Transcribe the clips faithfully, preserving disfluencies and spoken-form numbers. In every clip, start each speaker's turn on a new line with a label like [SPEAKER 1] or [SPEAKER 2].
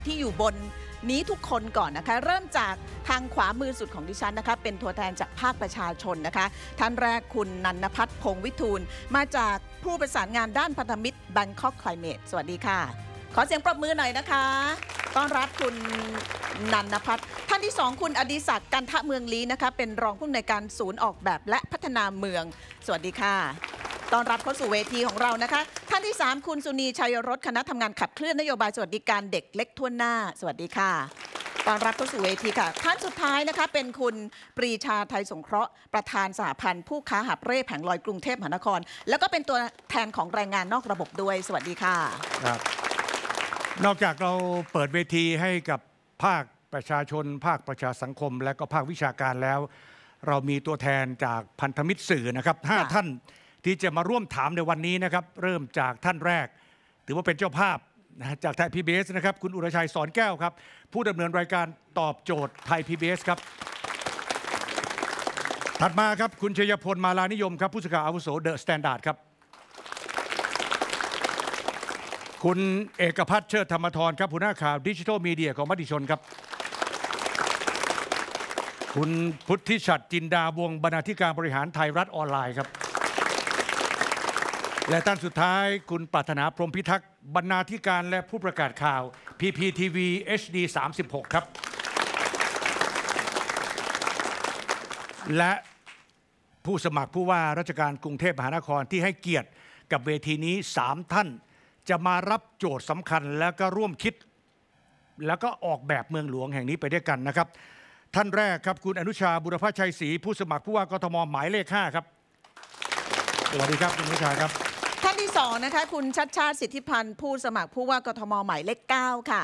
[SPEAKER 1] ที่อยู่บนนี้ทุกคนก่อนนะคะเริ่มจากทางขวามือสุดของดิฉันนะคะเป็นตัวแทนจากภาคประชาชนนะคะท่านแรกคุณนันทพัฒน์พงษ์วิทูลมาจากผู้ประสานงานด้านพันธมิตร Bangkok Climate สวัสดีค่ะขอเสียงปรบมือหน่อยนะคะต้อนรับคุณนันทพัฒน์ท่านที่สองคุณอดิศักดิ์กันทะเมืองลี้นะคะเป็นรองผู้อำนวยการศูนย์ออกแบบและพัฒนาเมืองสวัสดีค่ะต้อนรับเข้าสู่เวทีของเรานะคะท่านที่สามคุณสุนีชัยรสคณะทำงานขับเคลื่อนนโยบายสวัสดิการเด็กเล็กทั่วหน้าสวัสดีค่ะต้อนรับเข้าสู่เวทีค่ะท่านสุดท้ายนะคะเป็นคุณปรีชาไทยสงเคราะห์ประธานสหพันธ์ผู้ค้าหาบเร่แผงลอยกรุงเทพมหานครแล้วก็เป็นตัวแทนของแรงงานนอกระบบด้วยสวัสดีค่ะ
[SPEAKER 2] ครับนอกจากเราเปิดเวทีให้กับภาคประชาชนภาคประชาสังคมและก็ภาควิชาการแล้วเรามีตัวแทนจากพันธมิตรสื่อนะครับห้าท่านที่จะมาร่วมถามในวันนี้นะครับเริ่มจากท่านแรกถือว่าเป็นเจ้าภาพนะจากไทย พี บี เอส นะครับคุณอุรชัยสอนแก้วครับผู้ดำเนินรายการตอบโจทย์ไทย พี บี เอส ครับถัดมาครับคุณชัยพลมาลานิยมครับผู้สื่อข่าวอาวุโสเดอะสแตนดาร์ดครับคุณเอกพัฒน์เชิดธรรมธรครับหัวหน้าข่าวดิจิทัลมีเดียของมติชนครับคุณพุทธิชัดจินดาวงศ์บรรณาธิการบริหารไทยรัฐออนไลน์ครับและท่านสุดท้ายคุณปรารถนาพรหมพิทักษ์บรรณาธิการและผู้ประกาศข่าว พี พี ที วี เอช ดี สามสิบหก ครับและผู้สมัครผู้ว่าราชการกรุงเทพมหานครที่ให้เกียรติกับเวทีนี้สามท่านจะมารับโจทย์สำคัญแล้วก็ร่วมคิดแล้วก็ออกแบบเมืองหลวงแห่งนี้ไปด้วยกันนะครับท่านแรกครับคุณอนุชาบุรพชัยศรีผู้สมัครผู้ว่ากทมหมายเลขห้าครับสวัสดีครับคุณอนุชาครับ
[SPEAKER 1] ท่านที่สองนะคะคุณชัดชาติสิทธิพันธ์ผู้สมัครผู้ว่ากทมหมายเลขเก้าค่ะ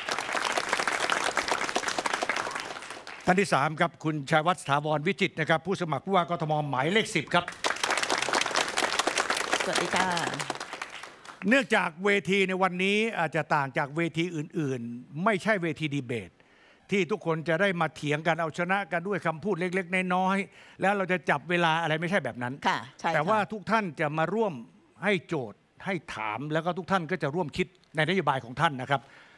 [SPEAKER 2] ท่านที่สามครับคุณชัยวัฒน์ถาวรวิจิตรนะครับผู้สมัครผู้ว่ากทมหมายเลขสิบครับ
[SPEAKER 1] สวัสดีค่ะ
[SPEAKER 2] เนื่องจากเวทีในวันนี้อาจจะต่างจากเวทีอื่นๆไม่ใช่เวทีดีเบตที่ทุกคนจะได้มาเถียงกันเอาชนะกันด้วยคำพูดเล็กๆน้อยๆแล้วเราจะจับเวลาอะไรไม่ใช่แบบนั้น
[SPEAKER 1] ค่ะใช่
[SPEAKER 2] แต่ว่าทุกท่านจะมาร่วมให้โจทย์ให้ถามแล้วก็ทุกท่านก็จะร่วมคิดในนโยบายของท่านนะครับ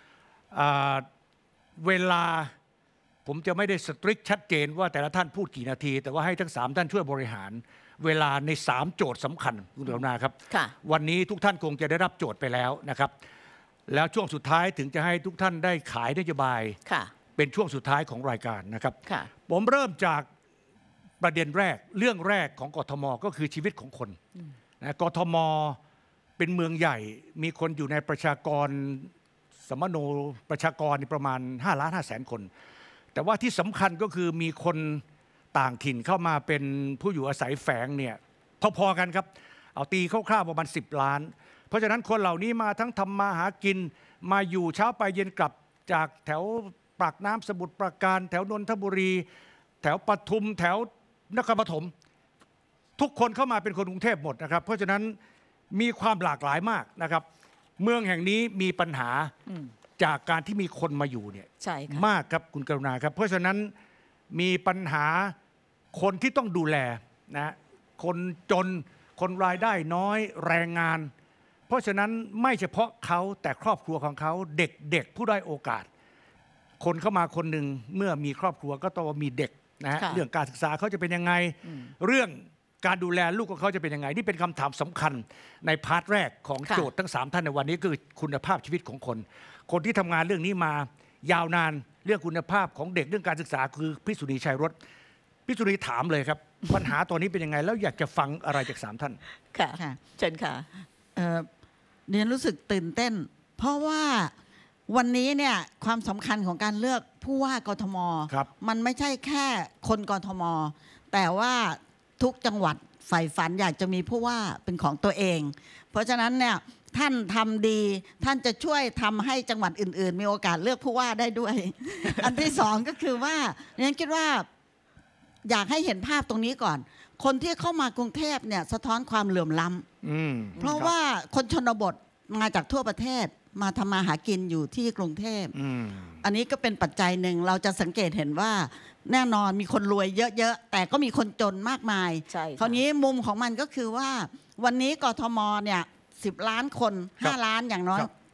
[SPEAKER 2] เวลาผมจะไม่ได้สตริกชัดเจนว่าแต่ละท่านพูดกี่นาทีแต่ว่าให้ทั้งสามท่านช่วยบริหารเวลาในสามโจทย์สำคัญคุณเดชนาครับวันนี้ทุกท่านคงจะได้รับโจทย์ไปแล้วนะครับแล้วช่วงสุดท้ายถึงจะให้ทุกท่านได้ขายนโยบายเป็นช่วงสุดท้ายของรายการนะครับผมเริ่มจากประเด็นแรกเรื่องแรกของกทมก็คือชีวิตของคนนะกทมเป็นเมืองใหญ่มีคนอยู่ในประชากรสมโนประชากรประมาณห้าล้านห้าแสนคนแต่ว่าที่สำคัญก็คือมีคนต่างถิ่นเข้ามาเป็นผู้อยู่อาศัยแฝงเนี่ยพอๆกันครับเอาตีคร่าวๆประมาณสิบล้านเพราะฉะนั้นคนเหล่านี้มาทั้งทำมาหากินมาอยู่เช้าไปเย็นกลับจากแถวปากน้ำสมุทรปราการแถวนนทบุรีแถวปทุมแถวนครปฐมทุกคนเข้ามาเป็นคนกรุงเทพหมดนะครับเพราะฉะนั้นมีความหลากหลายมากนะครับเมืองแห่งนี้มีปัญหาจากการที่มีคนมาอยู่เนี่ยมากครับคุณกรุณาครับเพราะฉะนั้นมีปัญหาคนที่ต้องดูแลนะคนจนคนรายได้น้อยแรงงานเพราะฉะนั้นไม่เฉพาะเขาแต่ครอบครัวของเขาเด็กๆผู้ได้โอกาสคนเข้ามาคนหนึ่งเมื่อมีครอบครัวก็ต้องมีเด็กนะฮะเรื่องการศึกษาเขาจะเป็นยังไงเรื่องการดูแลลูกของเขาจะเป็นยังไงนี่เป็นคำถามสำคัญในพาร์ทแรกของโจทย์ทั้งสามท่านในวันนี้คือคุณภาพชีวิตของคนคนที่ทำงานเรื่องนี้มายาวนานเรื่องคุณภาพของเด็กเรื่องการศึกษาคือพี่สุนีชัยรสพี่สุนีถามเลยครับปัญหาตัวนี้เป็นยังไงแล้วอยากจะฟังอะไรจากสามท่าน
[SPEAKER 1] ค่ะเชิญค่ะ
[SPEAKER 3] เรียนรู้สึกตื่นเต้นเพราะว่าวันนี้เนี่ยความสำคัญของการเลือกผู้ว่ากทมมันไม่ใช่แค่คนกทมแต่ว่าทุกจังหวัดใฝ่ฝันอยากจะมีผู้ว่าเป็นของตัวเองเพราะฉะนั้นเนี่ยท่านทำดีท่านจะช่วยทำให้จังหวัดอื่นๆมีโอกาสเลือกผู้ว่าได้ด้วย อันที่สองก็คือว่าเรียนคิดว่าอยากให้เห็นภาพตรงนี้ก่อนคนที่เข้ามากรุงเทพเนี่ยสะท้อนความเหลื่อมล้ำเพราะว่าคนชนบทมาจากทั่วประเทศมาทำมาหากินอยู่ที่กรุงเทพ อ, อันนี้ก็เป็นปัจจัยหนึ่งเราจะสังเกตเห็นว่าแน่นอนมีคนรวยเยอะๆแต่ก็มีคนจนมากมายคราวนี้มุมของมันก็คือว่าวันนี้กทมเนี่ยสิบล้านคนห้าล้านอย่างน้อย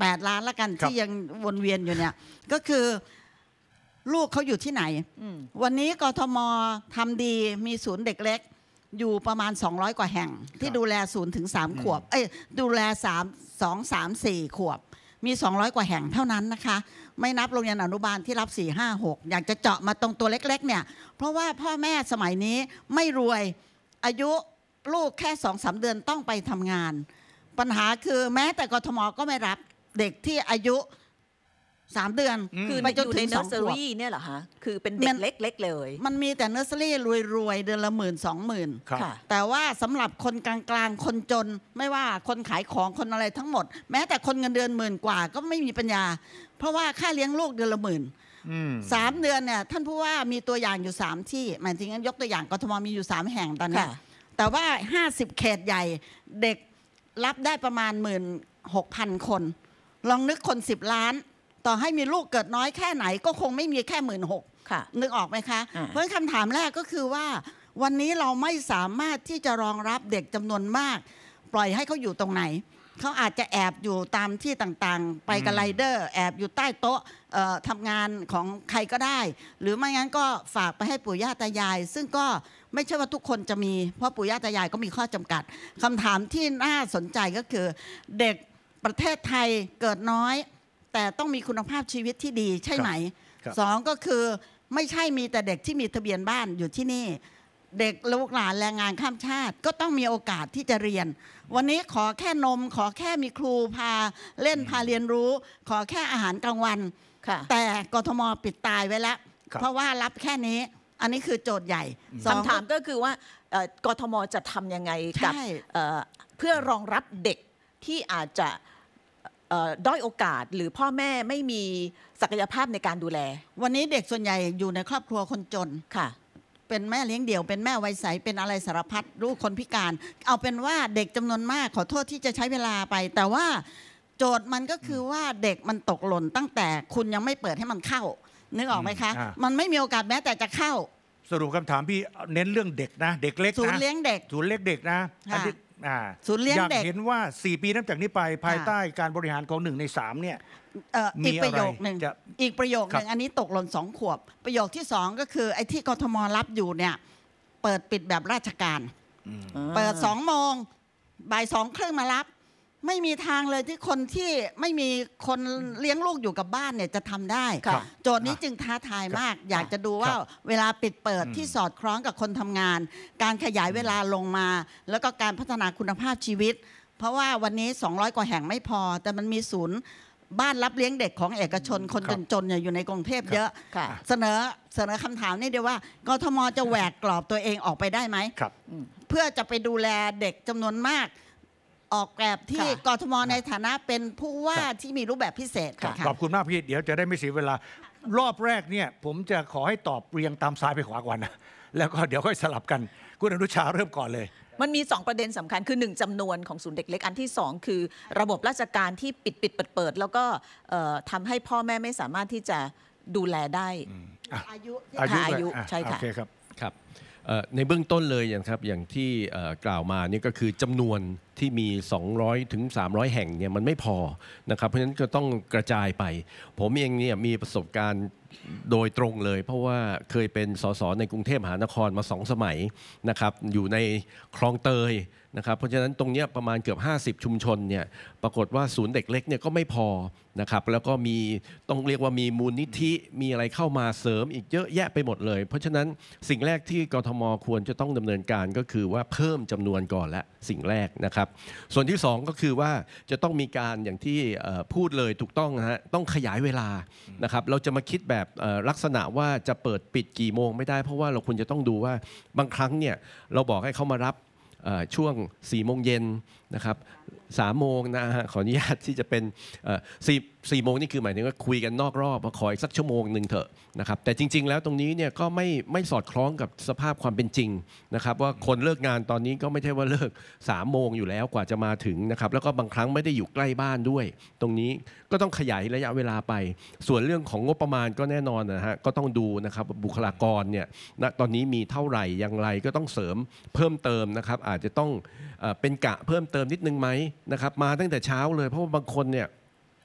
[SPEAKER 3] แปดล้านละกันที่ยังวนเวียนอยู่เนี่ยก็คือลูกเขาอยู่ที่ไหนวันนี้กทมทำดีมีศูนย์เด็กเล็กอยู่ประมาณสองร้อยกว่าแห่งที่ดูแลศูนย์ถึงสามขวบเอ้ยดูแลสาม สอง สาม สี่ขวบมีสองร้อยกว่าแห่งเท่านั้นนะคะไม่นับโรงเรียนอนุบาลที่รับสี่ ห้า หกอยากจะเจาะมาตรงตัวเล็กๆเนี่ยเพราะว่าพ่อแม่สมัยนี้ไม่รวยอายุลูกแค่ สอง สาม เดือนต้องไปทำงานปัญหาคือแม้แต่กทมก็ไม่รับเด็กที่อายุสามเดือน
[SPEAKER 1] คือไปจนถึงเนอร์เซอรี่เนี่ยเหรอคะคือเป็นเด็กเล็กๆเลย
[SPEAKER 3] มันมีแต่เนอร์เซอรี่รวยๆเดือนละหมื่นสองหมื่นแต่ว่าสำหรับคนกลางๆคนจนไม่ว่าคนขายของคนอะไรทั้งหมดแม้แต่คนเงินเดือนหมื่นกว่าก็ไม่มีปัญญาเพราะว่าค่าเลี้ยงลูกเดือนละหมื่นสามเดือนเนี่ยท่านผู้ว่ามีตัวอย่างอยู่สามที่หมายถึงงั้นยกตัวอย่างกทมมีอยู่สามแห่งตอนนี้แต่ว่าห้าสิบเขตใหญ่เด็กรับได้ประมาณหมื่นหกพันคนลองนึกคนสิบล้านต่อให้มีลูกเกิดน้อยแค่ไหนก็คงไม่มีแค่หมื่นหกนึกออกไหมคะเพราะคำถามแรกก็คือว่าวันนี้เราไม่สามารถที่จะรองรับเด็กจำนวนมากปล่อยให้เขาอยู่ตรงไหนเขาอาจจะแอบอยู่ตามที่ต่างๆไปกับไรเดอร์แอบอยู่ใต้โต๊ะทำงานของใครก็ได้หรือไม่งั้นก็ฝากไปให้ปู่ย่าตายายซึ่งก็ไม่ใช่ว่าทุกคนจะมีเพราะปู่ย่าตายายก็มีข้อจำกัดคำถามที่น่าสนใจก็คือเด็กประเทศไทยเกิดน้อยแต่ต้องมีคุณภาพชีวิตที่ดีใช่ไหมสองก็คือไม่ใช่มีแต่เด็กที่มีทะเบียนบ้านอยู่ที่นี่เด็กลูกหลานแรงงานข้ามชาติก็ต้องมีโอกาสที่จะเรียนวันนี้ขอแค่นมขอแค่มีครูพาเล่นพาเรียนรู้ขอแค่อาหารกลางวันแต่กทมปิดตายไว้แล้วเพราะว่ารับแค่นี้อันนี้คือโจทย์ใหญ่
[SPEAKER 1] คำถามก็คือว่ากทมจะทำยังไงกับเพื่อรองรับเด็กที่อาจจะด้อยโอกาสหรือพ่อแม่ไม่มีศักยภาพในการดูแล
[SPEAKER 3] วันนี้เด็กส่วนใหญ่อยู่ในครอบครัวคนจน
[SPEAKER 1] ค่ะ
[SPEAKER 3] เป็นแม่เลี้ยงเดี่ยวเป็นแม่วัยใสเป็นอะไรสารพัดลูกคนพิการเอาเป็นว่าเด็กจำนวนมากขอโทษที่จะใช้เวลาไปแต่ว่าโจทย์มันก็คือว่าเด็กมันตกหล่นตั้งแต่คุณยังไม่เปิดให้มันเข้านึกออกไหมคะมันไม่มีโอกาสแม้แต่จะเข้า
[SPEAKER 2] สรุปคำถามพี่เน้นเรื่องเด็กนะเด็กเล็กนะ
[SPEAKER 3] ศูนย์เลี้ยงเด็ก
[SPEAKER 2] ศูนย์เลี้ยงเด็กนะ
[SPEAKER 3] ศูนย์เลี้ยงเด็ก
[SPEAKER 2] อยากเห็นว่าสี่ปีนับจากนี้ไปภายใต้การบริหารของหนึ่งในสามเนี่ย
[SPEAKER 3] อีกประโยคหนึ่งอีกประโยคหนึ่งอันนี้ตกหล่นสองขวบประโยคที่สองก็คือไอ้ที่กทมรับอยู่เนี่ยเปิดปิดแบบราชการเปิดสองโมงบ่ายสองครึ่งมารับไม่มีทางเลยที่คนที่ไม่มีคนเลี้ยงลูกอยู่กับบ้านเนี่ยจะทำได้โจทย์นี้จึงท้าทายมากอยากจะดูว่าเวลาปิดเปิดที่สอดคล้องกับคนทำงานการขยายเวลาลงมาแล้วก็การพัฒนาคุณภาพชีวิตเพราะว่าวันนี้สองร้อยกว่าแห่งไม่พอแต่มันมีศูนย์บ้านรับเลี้ยงเด็กของเอกชนคนจนๆอยู่ในกรุงเทพเยอะเสนอเสนอคำถามนี่เดียวว่ากทมจะแหวกกรอบตัวเองออกไปได้ไหมเพื่อจะไปดูแลเด็กจำนวนมากออกแบบที่กทมในฐานะเป็นผู้ว่าที่มีรูปแบบพิเศษ
[SPEAKER 2] ขอบคุณมากพี่เดี๋ยวจะได้ไม่เสียเวลารอบแรกเนี่ยผมจะขอให้ตอบเรียงตามซ้ายไปขวาก่อนนะแล้วก็เดี๋ยวค่อยสลับกันคุณอนุชาเริ่มก่อนเลย
[SPEAKER 1] มันมีสองประเด็นสำคัญคือหนึ่งจำนวนของศูนย์เด็กเล็กอันที่สองคือระบบราชการที่ปิดปิดเปิดเปิดแล้วก็ทำให้พ่อแม่ไม่สามารถที่จะดูแลได้
[SPEAKER 3] อายุ
[SPEAKER 1] อายุใช่ค่ะ
[SPEAKER 2] ครับ
[SPEAKER 4] ครับในเบื้องต้นเลยอย่างครับอย่างที่กล่าวมานี่ก็คือจำนวนที่มีสองร้อยถึงสามร้อยแห่งเนี่ยมันไม่พอนะครับเพราะฉะนั้นก็ต้องกระจายไปผมเองเนี่ยมีประสบการณ์โดยตรงเลยเพราะว่าเคยเป็นสสในกรุงเทพมหานครมาสองสมัยนะครับอยู่ในคลองเตยนะครับเพราะฉะนั้นตรงนี้ประมาณเกือบห้าสิบชุมชนเนี่ยปรากฏว่าศูนย์เด็กเล็กเนี่ยก็ไม่พอนะครับแล้วก็มีต้องเรียกว่ามีมูลนิธิมีอะไรเข้ามาเสริมอีกเยอะแยะไปหมดเลยเพราะฉะนั้นสิ่งแรกที่กทมควรจะต้องดำเนินการก็คือว่าเพิ่มจำนวนก่อนและสิ่งแรกนะครับส่วนที่สองก็คือว่าจะต้องมีการอย่างที่พูดเลยถูกต้องนะฮะต้องขยายเวลานะครับเราจะมาคิดแบบลักษณะว่าจะเปิดปิดกี่โมงไม่ได้เพราะว่าเราควรจะต้องดูว่าบางครั้งเนี่ยเราบอกให้เขามารับช่วงสี่โมงเย็นนะครับสามโมงนะฮะขออนุญาตที่จะเป็นสี่สี่โมงนี่คือหมายถึงว่าคุยกันนอกรอบขออีกสักชั่วโมงหนึ่งเถอะนะครับแต่จริงๆแล้วตรงนี้เนี่ยก็ไม่ไม่สอดคล้องกับสภาพความเป็นจริงนะครับว่าคนเลิกงานตอนนี้ก็ไม่ใช่ว่าเลิกสามโมงอยู่แล้วกว่าจะมาถึงนะครับแล้วก็บางครั้งไม่ได้อยู่ใกล้บ้านด้วยตรงนี้ก็ต้องขยายระยะเวลาไปส่วนเรื่องของงบประมาณก็แน่นอนนะฮะก็ต้องดูนะครับบุคลากรเนี่ยณตอนนี้มีเท่าไหร่อย่างไรก็ต้องเสริมเพิ่มเติมนะครับอาจจะต้องเป็นกะเพิ่มเติมนิดนึงไหมนะครับมาตั้งแต่เช้าเลยเพราะว่าบางคนเนี่ย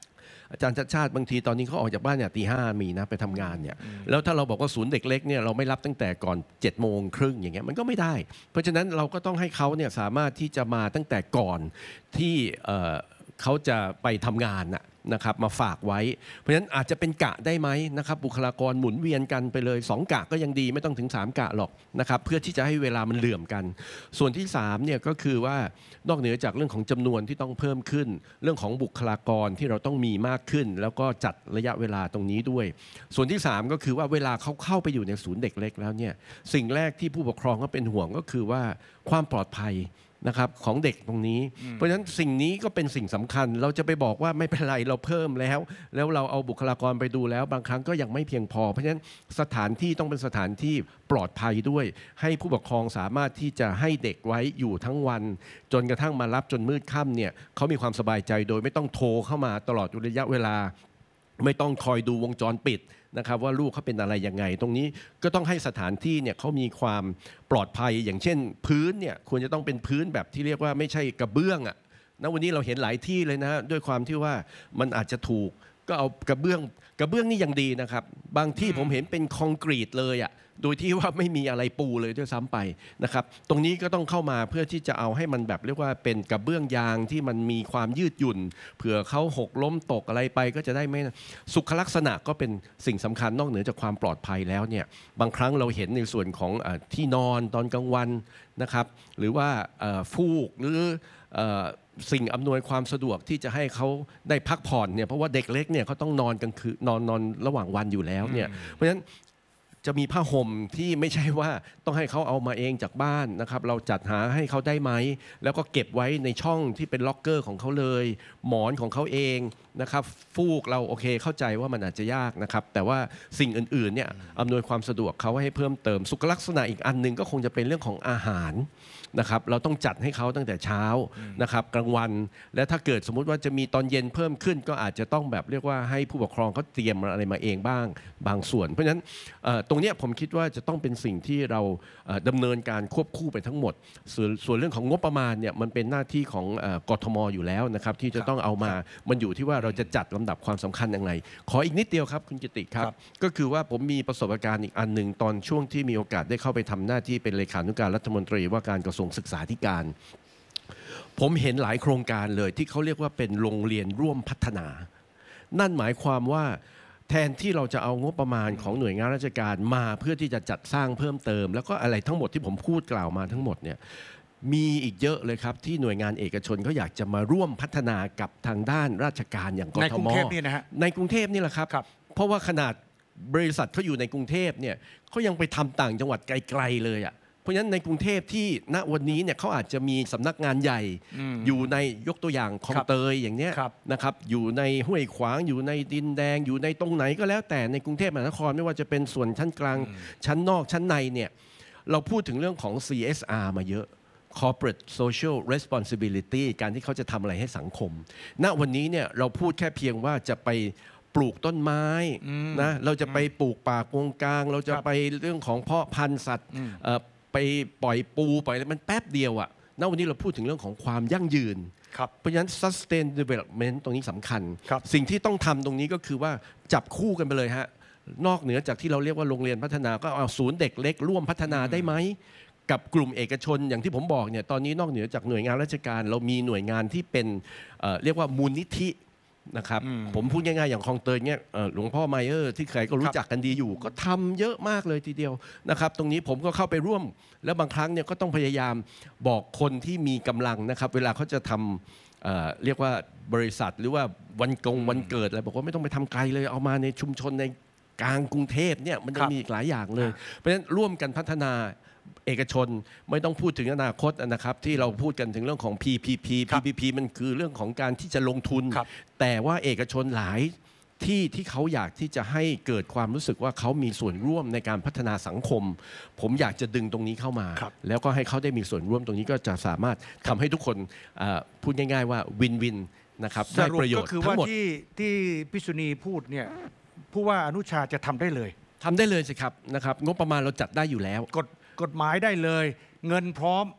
[SPEAKER 4] อาจารย์ชัดชาติบางทีตอนนี้เขาออกจากบ้านเนี่ยตีห้ามีนะไปทำงานเนี่ยแล้วถ้าเราบอกว่าศูนย์เด็กเล็กเนี่ยเราไม่รับตั้งแต่ก่อนเจ็ดโมงครึ่งอย่างเงี้ยมันก็ไม่ได้เพราะฉะนั้นเราก็ต้องให้เขาเนี่ยสามารถที่จะมาตั้งแต่ก่อนที่เขาจะไปทำงานน่ะนะครับมาฝากไว้เพราะฉะนั้นอาจจะเป็นกะได้ไหมนะครับบุคลากรหมุนเวียนกันไปเลยสองกะก็ยังดีไม่ต้องถึงสามกะหรอกนะครับเพื่อที่จะให้เวลามันเหลื่อมกันส่วนที่สามเนี่ยก็คือว่านอกเหนือจากเรื่องของจำนวนที่ต้องเพิ่มขึ้นเรื่องของบุคลากรที่เราต้องมีมากขึ้นแล้วก็จัดระยะเวลาตรงนี้ด้วยส่วนที่สามก็คือว่าเวลาเขาเข้าไปอยู่ในศูนย์เด็กเล็กแล้วเนี่ยสิ่งแรกที่ผู้ปกครองก็เป็นห่วงก็คือว่าความปลอดภัยนะครับของเด็กตรงนี้เพราะฉะนั้นสิ่งนี้ก็เป็นสิ่งสำคัญเราจะไปบอกว่าไม่เป็นไรเราเพิ่มแล้วแล้วเราเอาบุคลากรไปดูแล้วบางครั้งก็ยังไม่เพียงพอเพราะฉะนั้นสถานที่ต้องเป็นสถานที่ปลอดภัยด้วยให้ผู้ปกครองสามารถที่จะให้เด็กไว้อยู่ทั้งวันจนกระทั่งมารับจนมืดค่ำเนี่ยเขามีความสบายใจโดยไม่ต้องโทรเข้ามาตลอดระยะเวลาไม่ต้องคอยดูวงจรปิดนะครับว่าลูกเขาเป็นอะไรยังไงตรงนี้ก็ต้องให้สถานที่เนี่ยเขามีความปลอดภัยอย่างเช่นพื้นเนี่ยควรจะต้องเป็นพื้นแบบที่เรียกว่าไม่ใช่กระเบื้องอ่ะณวันนี้เราเห็นหลายที่เลยนะด้วยความที่ว่ามันอาจจะถูกก็เอากระเบื้องกระเบื้องนี่ยังดีนะครับบางที่ผมเห็นเป็นคอนกรีตเลยอ่ะโดยที่ว่าไม่มีอะไรปูเลยด้วยซ้ำไปนะครับตรงนี้ก็ต้องเข้ามาเพื่อที่จะเอาให้มันแบบเรียกว่าเป็นกระเบื้องยางที่มันมีความยืดหยุ่นเผื่อเขาหกล้มตกอะไรไปก็จะได้ไม่สุขลักษณะก็เป็นสิ่งสำคัญนอกเหนือจากความปลอดภัยแล้วเนี่ยบางครั้งเราเห็นในส่วนของที่นอนตอนกลางวันนะครับหรือว่าฟูกหรือสิ่งอำนวยความสะดวกที่จะให้เขาได้พักผ่อนเนี่ยเพราะว่าเด็กเล็กเนี่ยเขาต้องนอนกลางคืนนอนนอนระหว่างวันอยู่แล้วเนี่ยเพราะฉะนั้นจะมีผ้าห่มที่ไม่ใช่ว่าต้องให้เขาเอามาเองจากบ้านนะครับเราจัดหาให้เขาได้ไหมแล้วก็เก็บไว้ในช่องที่เป็นล็อกเกอร์ของเขาเลยหมอนของเขาเองนะครับฟูกเราโอเคเข้าใจว่ามันอาจจะยากนะครับแต่ว่าสิ่งอื่นๆเนี่ยอำนวยความสะดวกเขาให้เพิ่มเติมสุขลักษณะอีกอันหนึ่งก็คงจะเป็นเรื่องของอาหารนะครับเราต้องจัดให้เขาตั้งแต่เช้านะครับกลางวันและถ้าเกิดสมมุติว่าจะมีตอนเย็นเพิ่มขึ้นก็อาจจะต้องแบบเรียกว่าให้ผู้ปกครองเขาเตรียมอะไรมาเองบ้างบางส่วนเพราะฉะนั้นตรงนี้ผมคิดว่าจะต้องเป็นสิ่งที่เราดำเนินการควบคู่ไปทั้งหมดส่วนส่วนเรื่องของงบประมาณเนี่ยมันเป็นหน้าที่ของกทม.อยู่แล้วนะครับที่จะต้องเอามามันอยู่ที่ว่าเราจะจัดลำดับความสำคัญอย่างไรขออีกนิดเดียวครับคุณกิติครับก็คือว่าผมมีประสบการณ์อีกอันหนึ่งตอนช่วงที่มีโอกาสได้เข้าไปทำหน้าที่เป็นเลขานุการรัฐมนตรีว่าการกระทรวงศึกษาธิการผมเห็นหลายโครงการเลยที่เขาเรียกว่าเป็นโรงเรียนร่วมพัฒนานั่นหมายความว่าแทนที่เราจะเอางบประมาณของหน่วยงานราชการมาเพื่อที่จะจัดสร้างเพิ่มเติมแล้วก็อะไรทั้งหมดที่ผมพูดกล่าวมาทั้งหมดเนี่ยมีอีกเยอะเลยครับที่หน่วยงานเอกชนเขาอยากจะมาร่วมพัฒนากับทางด้านราชการอย่างกทม.ในกรุงเทพนี่นะฮะในกรุงเทพนี่แหละครับเพราะว่าขนาดบริษัทเขาอยู่ในกรุงเทพเนี่ยเขายังไปทำต่างจังหวัดไกลๆเลยอ่ะเพราะฉะนั้นในกรุงเทพที่ณวันนี้เนี่ยเขาอาจจะมีสำนักงานใหญ่อยู่ในยกตัวอย่างคลองเตยอย่างเนี้ยนะครับอยู่ในห้วยขวางอยู่ในดินแดงอยู่ในตรงไหนก็แล้วแต่ในกรุงเทพมหานครไม่ว่าจะเป็นส่วนชั้นกลางชั้นนอกชั้นในเนี่ยเราพูดถึงเรื่องของ ซี เอส อาร์ มาเยอะ corporate social responsibility การที่เขาจะทำอะไรให้สังคมณวันนี้เนี่ยเราพูดแค่เพียงว่าจะไปปลูกต้นไม้นะเราจะไปปลูกป่ากงกลางเราจะไปเรื่องของเพาะพันธุ์สัตว์ไปปล่อยปูปล่อยอะไรมันแป๊บเดียวอะณวันนี้เราพูดถึงเรื่องของความยั่งยืนเพราะฉะนั้น sustain development ตรงนี้สำคัญสิ่งที่ต้องทำตรงนี้ก็คือว่าจับคู่กันไปเลยฮะนอกเหนือจากที่เราเรียกว่าโรงเรียนพัฒนาก็เอาศูนย์เด็กเล็กร่วมพัฒนาได้ไหมกับกลุ่มเอกชนอย่างที่ผมบอกเนี่ยตอนนี้นอกเหนือจากหน่วยงานราชการเรามีหน่วยงานที่เป็นเอ่อเรียกว่ามูลนิธินะครับผมพูดง่ายๆอย่างคลองเตยเนี่ยหลวงพ่อไมเออร์ที่ใครก็รู้จักกันดีอยู่ก็ทำเยอะมากเลยทีเดียวนะครับตรงนี้ผมก็เข้าไปร่วมแล้วบางครั้งเนี่ยก็ต้องพยายามบอกคนที่มีกำลังนะครับเวลาเขาจะทำเอ่อเรียกว่าบริษัทหรือว่าวันกงวันเกิดอะไรบอกว่าไม่ต้องไปทำไกลเลยเอามาในชุมชนในกลางกรุงเทพเนี่ยมันจะมีอีกหลายอย่างเลยเพราะฉะนั้นร่วมกันพัฒนาเอกชนไม่ต้องพูดถึงอนาคตนะครับที่เราพูดกันถึงเรื่องของ พี พี พี พี พี พี มันคือเรื่องของการที่จะลงทุนแต่ว่าเอกชนหลายที่ที่เขาอยากที่จะให้เกิดความรู้สึกว่าเขามีส่วนร่วมในการพัฒนาสังคมผมอยากจะดึงตรงนี้เข้ามาแล้วก็ให้เขาได้มีส่วนร่วมตรงนี้ก็จะสามารถทำให้ทุกคนพูดง่ายๆว่าวินวินนะครับได้ประโยชน์ทั้งหมด
[SPEAKER 2] ที่ที่พิษุณีพูดเนี่ยผู้ว่าอนุชาจะทำได้เลย
[SPEAKER 4] ทำได้เลยสิครับนะครับงบประมาณเราจัดได้อยู่แล้ว
[SPEAKER 2] กฎกฎหมายได้เลยเงินพร้อม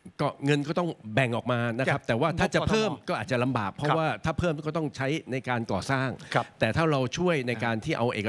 [SPEAKER 4] ก็เงินก็ต้องแบ่งออกมานะครับ แต่ว่าถ้าจะเพิ่มก็อาจจะลำบากเพราะว่าถ้าเพิ่มก็ต้องใช้ในการก่อสร้างแต่ถ้าเราช่วยในการที่เอาเอก